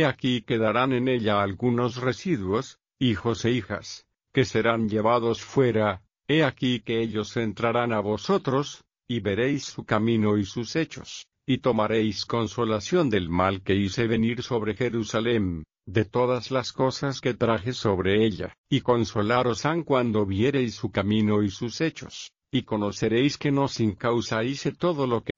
he aquí quedarán en ella algunos residuos, hijos e hijas, que serán llevados fuera, he aquí que ellos entrarán a vosotros, y veréis su camino y sus hechos, y tomaréis consolación del mal que hice venir sobre Jerusalén, de todas las cosas que traje sobre ella, y consolaros han cuando viereis su camino y sus hechos, y conoceréis que no sin causa hice todo lo que